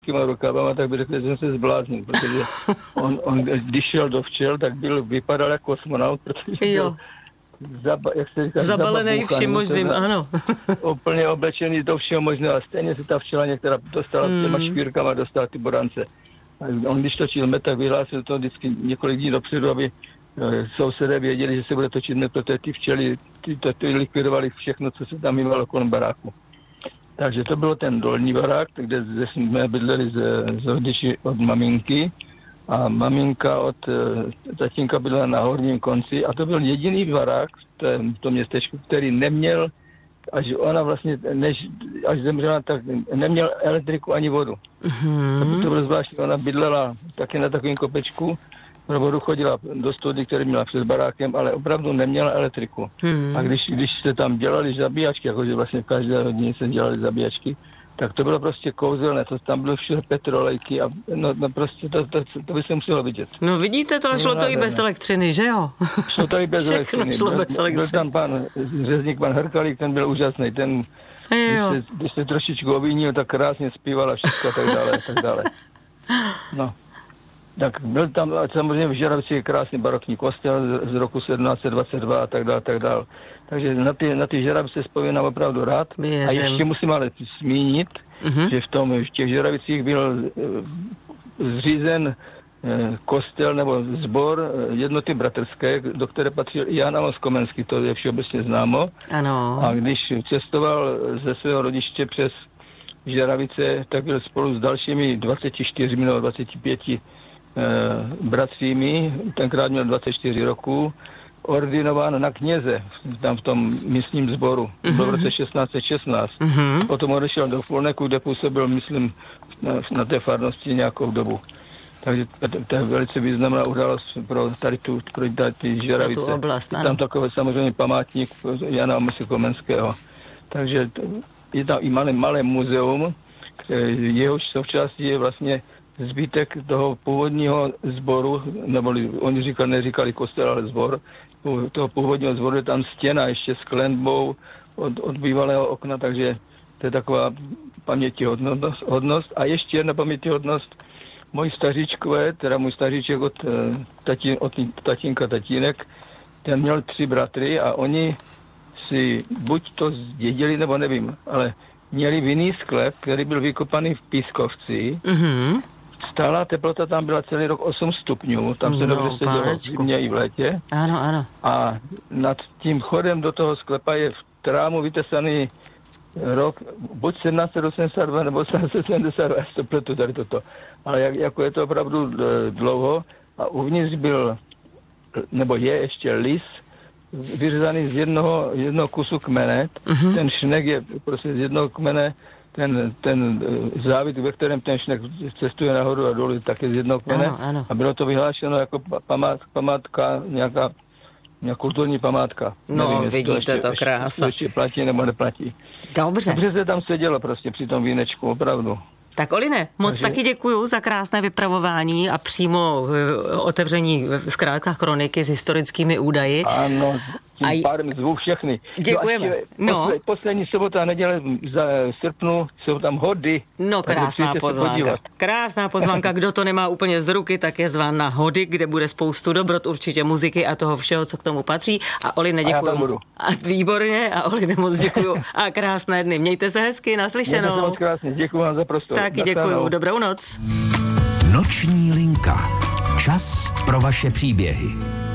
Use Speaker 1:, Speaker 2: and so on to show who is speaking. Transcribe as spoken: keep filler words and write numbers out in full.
Speaker 1: těma rukávama, tak by řekl, že jsem se zbláznil, protože on, on, když šel do včel, tak byl, vypadal jako kosmonaut, protože
Speaker 2: jo.
Speaker 1: Zaba, jak se říká,
Speaker 2: zabalený vším možným, ano.
Speaker 1: Úplně oblečený do všeho možného, a stejně se ta včela některá dostala mm. těma špírkama, dostala ty borance. A on když točil met, tak vyhlásil to vždycky několik dní dopředu, aby sousedé věděli, že se bude točit met, protože ty včely ty, ty, ty likvidovali všechno, co se tam mývalo kolem baráku. Takže to bylo ten dolní barák, kde jsme bydleli z, z rodiči od maminky a maminka od tatínka bydlela na horním konci a to byl jediný barák v tom městečku, který neměl, až ona vlastně, než, až zemřela, tak neměl elektriku ani vodu. Mm-hmm. To bylo zvláštní, ona bydlela taky na takovém kopečku, pro vodu chodila do study, který měla před barákem, ale opravdu neměla elektriku. Hmm. A když, když se tam dělali zabíjačky, jakože vlastně v každé rodině se dělali zabíjačky, tak to bylo prostě kouzelné, to tam bylo všude petrolejky a no, no prostě to, to, to by se muselo vidět.
Speaker 2: No vidíte, to šlo to i bez elektřiny, že jo?
Speaker 1: Šlo to i bez
Speaker 2: Všechno
Speaker 1: elektřiny.
Speaker 2: Šlo bez
Speaker 1: byl, byl tam pan řezník, pan Hrkalík, ten byl úžasný, ten, když se, když se trošičku ovínil, tak krásně zpíval a všechno a tak dále, a tak dále. No. Tak byl tam samozřejmě v Žeravici krásný barokní kostel z, z roku sedmnáct set dvacet dva a tak dále, tak dále. Takže na ty, na ty Žeravice vzpomínám opravdu rád.
Speaker 2: Věřím.
Speaker 1: A ještě musím ale zmínit, uh-huh. že v tom, v těch Žeravicích byl e, zřízen e, kostel nebo sbor jednoty bratrské, do které patřil i Jan Amos Komenský, to je všeobecně známo.
Speaker 2: Ano.
Speaker 1: A když cestoval ze svého rodiště přes Žeravice, tak byl spolu s dalšími dvaceti čtyřmi nebo dvaceti pěti E, bratřími, tenkrát měl dvacet čtyři roku, ordinován na kněze tam v tom místním sboru. Mm-hmm. Byl v roce šestnáct set šestnáct. Mm-hmm. Potom odešel do Polneku, kde působil, myslím, na, na té farnosti nějakou dobu. Takže to, to je velice významná událost pro tady tu, pro tady ty Žeravice.
Speaker 2: Tu oblast,
Speaker 1: tam takový samozřejmě památník Jana Amose Komenského. Takže to, je tam i malé, malé muzeum, jehož součástí je vlastně zbytek toho původního sboru, nebo oni říkali, neříkali kostel, ale sbor, toho původního sboru je tam stěna ještě s klenbou od, od bývalého okna, takže to je taková pamětihodnost. Hodnost. A ještě jedna pamětihodnost, moji staříčkové, teda můj staříček od, tatín, od tatínka tatínek, ten měl tři bratry a oni si buď to zdědili, nebo nevím, ale měli vinný sklep, který byl vykopaný v Pískovci. Mm-hmm. Stálá teplota tam byla celý rok osm stupňů, tam se no, dobře sedělo v zimě i v létě.
Speaker 2: Ano, ano.
Speaker 1: A nad tím chodem do toho sklepa je v trámu vytesaný rok, buď sedmnáct set osmdesát dva nebo sedmnáct set sedmdesát dva, já to pletu tady toto. Ale jak, jako je to opravdu dlouho a uvnitř byl, nebo je ještě lis, vyřezaný z jednoho, jednoho kusu kmene. Uh-huh. Ten šnek je prostě z jednoho kmene, ten, ten závit, ve kterém ten šnek cestuje nahoru a dolů, tak je z jednoho kmene. Ano, ano. A bylo to vyhlášeno jako památ, památka, nějaká, nějaká kulturní památka.
Speaker 2: No, nevím, vidíte, to,
Speaker 1: ještě,
Speaker 2: to krása.
Speaker 1: To ještě platí nebo neplatí.
Speaker 2: Dobře.
Speaker 1: Dobře se tam sedělo prostě při tom vínečku, opravdu.
Speaker 2: Tak Oline, moc Takže... taky děkuju za krásné vypravování a přímo otevření v zkrátkách kroniky s historickými údaji.
Speaker 1: Ano, tím a... pádem zvu všechny.
Speaker 2: Děkujeme.
Speaker 1: No, no. Poslední sobota a neděle za srpnu jsou tam hody.
Speaker 2: No, krásná pozvánka. Krásná pozvánka, kdo to nemá úplně z ruky, tak je zván na hody, kde bude spoustu dobrot, určitě muziky a toho všeho, co k tomu patří. A Oline, děkuju. A, a výborně, a Oline, moc děkuju. A krásné dny. Mějte se hezky, naslyšenou.
Speaker 1: Mějte se moc krásně, děkuju vám za prostor.
Speaker 2: Taky děkuju, dobrou noc.
Speaker 3: Noční linka. Čas pro vaše příběhy.